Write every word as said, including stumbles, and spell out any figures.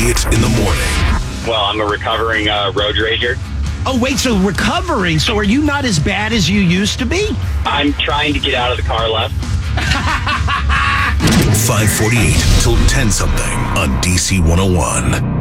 Elliott in the morning. Well, I'm a recovering uh, road rager. Oh, wait, so recovering. So are you not as bad as you used to be? I'm trying to get out of the car left. five forty-eight till ten something on D C one oh one.